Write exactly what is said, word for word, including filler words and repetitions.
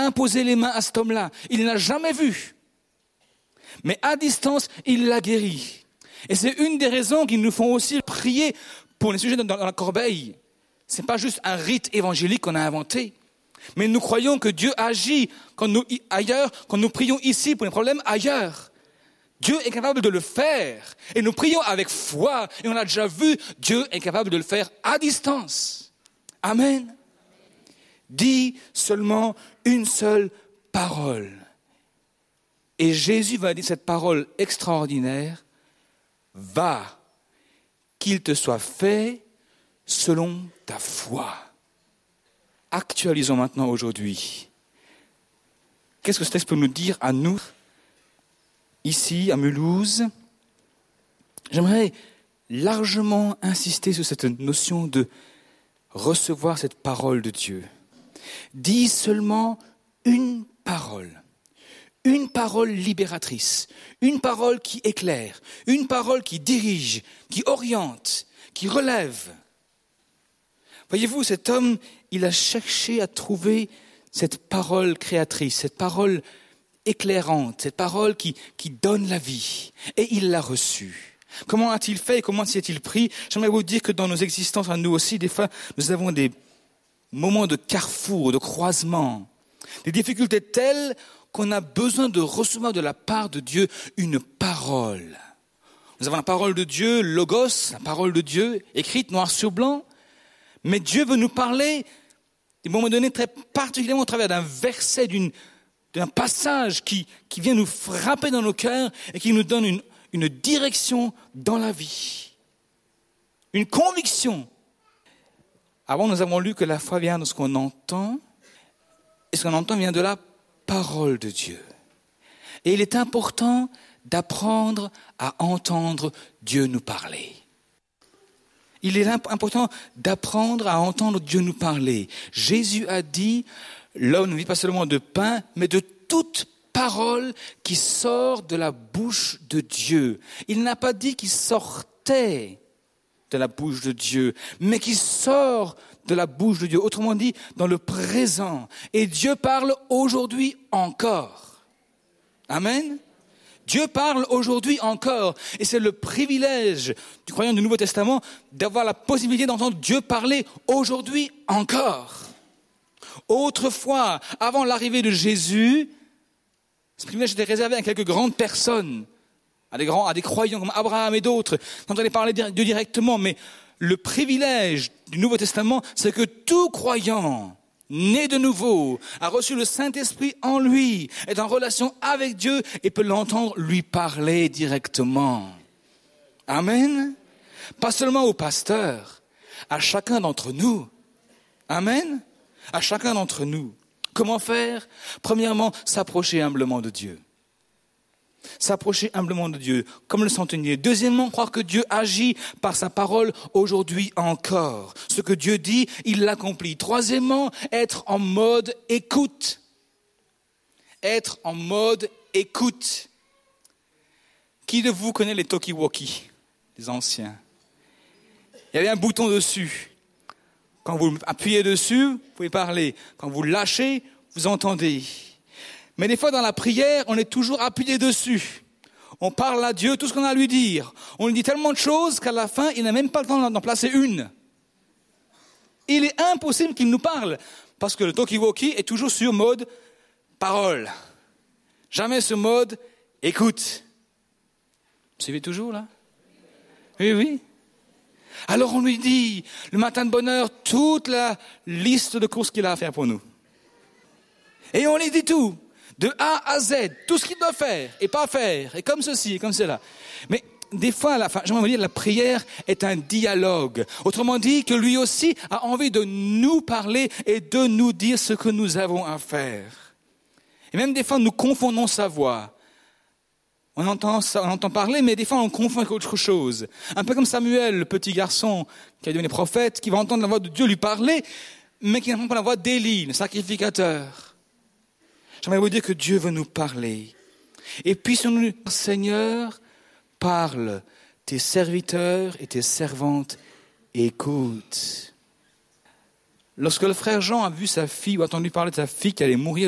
imposé les mains à cet homme-là. Il ne l'a jamais vu. Mais à distance, il l'a guéri. Et c'est une des raisons qui nous font aussi prier pour les sujets dans la corbeille. Ce n'est pas juste un rite évangélique qu'on a inventé. Mais nous croyons que Dieu agit quand nous, ailleurs, quand nous prions ici pour les problèmes ailleurs. Dieu est capable de le faire. Et nous prions avec foi. Et on a déjà vu, Dieu est capable de le faire à distance. Amen. Dis seulement une seule parole. Et Jésus va dire cette parole extraordinaire. Va, qu'il te soit fait selon ta foi. Actualisons maintenant aujourd'hui. Qu'est-ce que ce texte peut nous dire à nous, ici, à Mulhouse? J'aimerais largement insister sur cette notion de recevoir cette parole de Dieu. Dis seulement une parole. Une parole libératrice, une parole qui éclaire, une parole qui dirige, qui oriente, qui relève. Voyez-vous, cet homme, il a cherché à trouver cette parole créatrice, cette parole éclairante, cette parole qui, qui donne la vie. Et il l'a reçue. Comment a-t-il fait et comment s'y-est-il pris? J'aimerais vous dire que dans nos existences, à nous aussi, des fois, nous avons des moments de carrefour, de croisement, des difficultés telles qu'on a besoin de recevoir de la part de Dieu une parole. Nous avons la parole de Dieu, Logos, la parole de Dieu, écrite noir sur blanc. Mais Dieu veut nous parler, à un moment donné, très particulièrement au travers d'un verset, d'une, d'un passage qui, qui vient nous frapper dans nos cœurs et qui nous donne une, une direction dans la vie. Une conviction. Avant, nous avons lu que la foi vient de ce qu'on entend, et ce qu'on entend vient de la parole de Dieu. Et il est important d'apprendre à entendre Dieu nous parler. Il est important d'apprendre à entendre Dieu nous parler. Jésus a dit, l'homme ne vit pas seulement de pain, mais de toute parole qui sort de la bouche de Dieu. Il n'a pas dit qu'il sortait de la bouche de Dieu, mais qui sort de la bouche de Dieu. Autrement dit, dans le présent. Et Dieu parle aujourd'hui encore. Amen. Dieu parle aujourd'hui encore. Et c'est le privilège du croyant du Nouveau Testament d'avoir la possibilité d'entendre Dieu parler aujourd'hui encore. Autrefois, avant l'arrivée de Jésus, ce privilège était réservé à quelques grandes personnes, à des grands, à des croyants comme Abraham et d'autres, quand on allait parler de Dieu directement. Mais le privilège du Nouveau Testament, c'est que tout croyant né de nouveau, a reçu le Saint-Esprit en lui, est en relation avec Dieu et peut l'entendre lui parler directement. Amen. Pas seulement au pasteur, à chacun d'entre nous. Amen. À chacun d'entre nous. Comment faire? Premièrement, s'approcher humblement de Dieu. S'approcher humblement de Dieu, comme le centenier. Deuxièmement, croire que Dieu agit par sa parole aujourd'hui encore. Ce que Dieu dit, il l'accomplit. Troisièmement, être en mode écoute. Être en mode écoute. Qui de vous connaît les talkie-walkie, les anciens? Il y avait un bouton dessus. Quand vous appuyez dessus, vous pouvez parler. Quand vous lâchez, vous entendez. Mais des fois, dans la prière, on est toujours appuyé dessus. On parle à Dieu, tout ce qu'on a à lui dire. On lui dit tellement de choses qu'à la fin, il n'a même pas le temps d'en placer une. Il est impossible qu'il nous parle, parce que le talkie-walkie est toujours sur mode parole. Jamais sur mode écoute. Vous suivez toujours, là? Oui, oui. Alors on lui dit, le matin de bonne heure, toute la liste de courses qu'il a à faire pour nous. Et on lui dit tout. De A à Z, tout ce qu'il doit faire et pas faire, et comme ceci, et comme cela. Mais des fois, à la fin, j'aimerais vous dire, la prière est un dialogue. Autrement dit, que lui aussi a envie de nous parler et de nous dire ce que nous avons à faire. Et même des fois, nous confondons sa voix. On entend, on entend parler, mais des fois, on confond avec autre chose. Un peu comme Samuel, le petit garçon qui a devenu prophète, qui va entendre la voix de Dieu lui parler, mais qui n'entend pas la voix d'Élie, le sacrificateur. J'aimerais vous dire que Dieu veut nous parler. Et puissions-nous, Seigneur, parle, tes serviteurs et tes servantes écoutent. Lorsque le frère Jean a vu sa fille, ou entendu parler de sa fille qui allait mourir